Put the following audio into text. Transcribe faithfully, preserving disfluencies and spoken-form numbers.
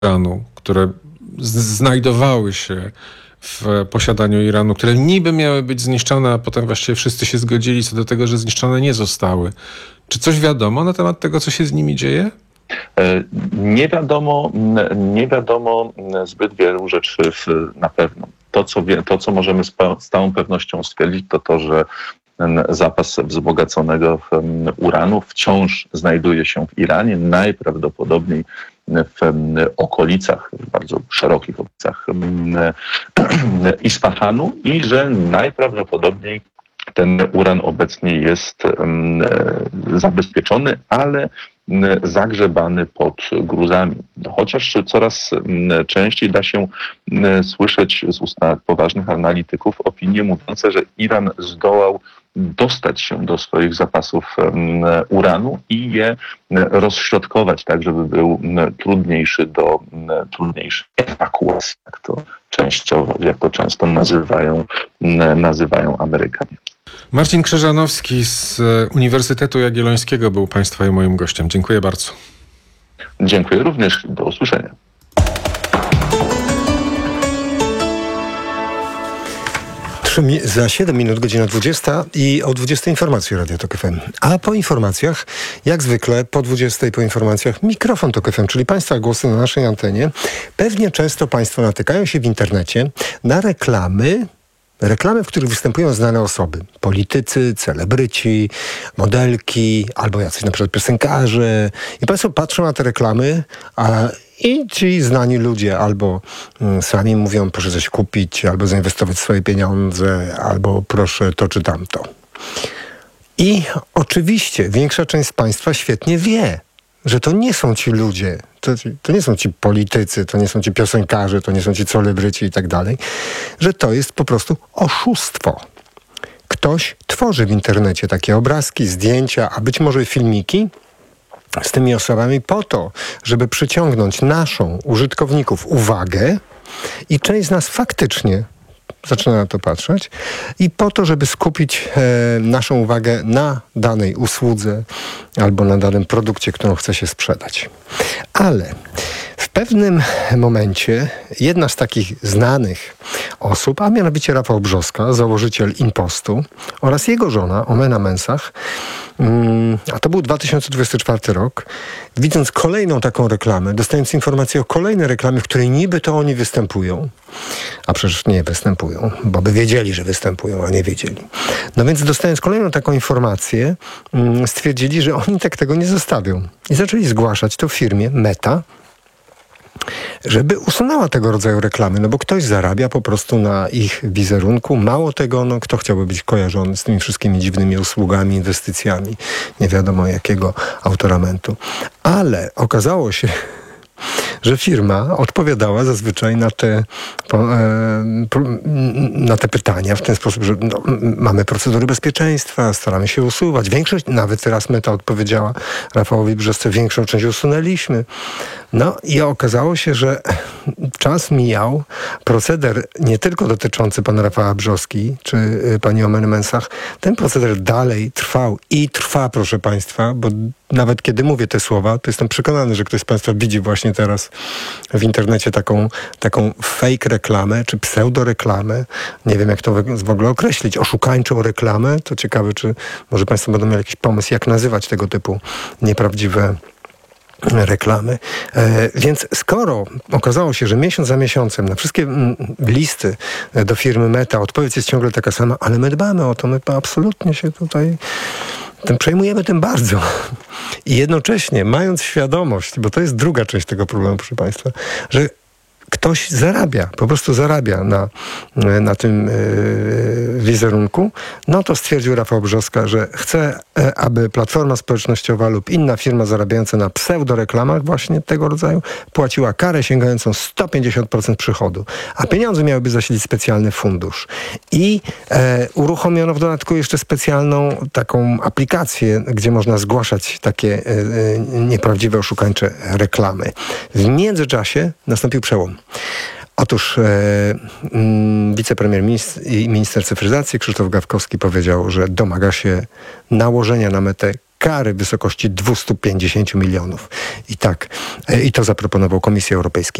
Iranu, które z- znajdowały się w posiadaniu Iranu, które niby miały być zniszczone, a potem właściwie wszyscy się zgodzili co do tego, że zniszczone nie zostały. Czy coś wiadomo na temat tego, co się z nimi dzieje? Nie wiadomo, nie wiadomo zbyt wielu rzeczy na pewno. To, co, wie, to, co możemy z, z całą pewnością stwierdzić, to to, że ten zapas wzbogaconego uranu wciąż znajduje się w Iranie, najprawdopodobniej w okolicach, w bardzo szerokich okolicach Isfahanu i że najprawdopodobniej ten uran obecnie jest zabezpieczony, ale zagrzebany pod gruzami. Chociaż coraz częściej da się słyszeć z ust poważnych analityków opinie mówiące, że Iran zdołał dostać się do swoich zapasów uranu i je rozśrodkować tak, żeby był trudniejszy do trudniejszej ewakuacji, jak to częściowo, jak to często nazywają, nazywają Amerykanie. Marcin Krzyżanowski z Uniwersytetu Jagiellońskiego był Państwa i moim gościem. Dziękuję bardzo. Dziękuję również. Do usłyszenia. Za siedem minut, godzina dwudziesta i o dwudziestej informacji Radia Tok F M. A po informacjach, jak zwykle po dwudziestej po informacjach mikrofon Tok F M, czyli Państwa głosy na naszej antenie. Pewnie często Państwo natykają się w internecie na reklamy, Reklamy, w których występują znane osoby. Politycy, celebryci, modelki, albo jacyś na przykład piosenkarze. I Państwo patrzą na te reklamy, a i ci znani ludzie albo mm, sami mówią, proszę coś kupić, albo zainwestować swoje pieniądze, albo proszę to czy tamto. I oczywiście większa część z Państwa świetnie wie, że to nie są ci ludzie, to, to nie są ci politycy, to nie są ci piosenkarze, to nie są ci celebryci i tak dalej, że to jest po prostu oszustwo. Ktoś tworzy w internecie takie obrazki, zdjęcia, a być może filmiki z tymi osobami po to, żeby przyciągnąć naszą, użytkowników, uwagę i część z nas faktycznie zaczyna na to patrzeć i po to, żeby skupić e, naszą uwagę na danej usłudze albo na danym produkcie, którą chce się sprzedać. Ale w pewnym momencie jedna z takich znanych osób, a mianowicie Rafał Brzoska, założyciel Impostu oraz jego żona Omena Mensah, mm, a to był dwa tysiące dwudziesty czwarty rok, widząc kolejną taką reklamę, dostając informację o kolejnej reklamie, w której niby to oni występują, a przecież nie występują, bo by wiedzieli, że występują, a nie wiedzieli. No więc dostając kolejną taką informację, mm, stwierdzili, że oni tak tego nie zostawią. I zaczęli zgłaszać to firmie Meta, żeby usunęła tego rodzaju reklamy, no bo ktoś zarabia po prostu na ich wizerunku. Mało tego, no kto chciałby być kojarzony z tymi wszystkimi dziwnymi usługami, inwestycjami, nie wiadomo jakiego autoramentu. Ale okazało się, że firma odpowiadała zazwyczaj na te, na te pytania w ten sposób, że no, mamy procedury bezpieczeństwa, staramy się usuwać. Większość, nawet teraz Meta odpowiedziała Rafałowi Brzosce, większą część usunęliśmy. No i okazało się, że czas mijał. Proceder nie tylko dotyczący pana Rafała Brzoski czy pani Omeny Mensah, ten proceder dalej trwał i trwa, proszę Państwa, bo nawet kiedy mówię te słowa, to jestem przekonany, że ktoś z Państwa widzi właśnie teraz w internecie taką, taką fake reklamę, czy pseudoreklamę. Nie wiem, jak to w ogóle określić. Oszukańczą reklamę. To ciekawe, czy może Państwo będą mieli jakiś pomysł, jak nazywać tego typu nieprawdziwe reklamy. E, więc skoro okazało się, że miesiąc za miesiącem na wszystkie m, listy do firmy Meta odpowiedź jest ciągle taka sama, ale my dbamy o to, my absolutnie się tutaj tym przejmujemy tym bardzo. I jednocześnie mając świadomość, bo to jest druga część tego problemu, proszę Państwa, że ktoś zarabia, po prostu zarabia na, na tym yy, wizerunku, no to stwierdził Rafał Brzoska, że chce, aby platforma społecznościowa lub inna firma zarabiająca na pseudoreklamach właśnie tego rodzaju płaciła karę sięgającą sto pięćdziesiąt procent przychodu, a pieniądze miałyby zasilić specjalny fundusz. I e, uruchomiono w dodatku jeszcze specjalną taką aplikację, gdzie można zgłaszać takie e, nieprawdziwe, oszukańcze reklamy. W międzyczasie nastąpił przełom. Otóż e, mm, wicepremier i minister cyfryzacji Krzysztof Gawkowski powiedział, że domaga się nałożenia na Metę kary w wysokości dwieście pięćdziesiąt milionów. I tak, i to zaproponował Komisji Europejskiej.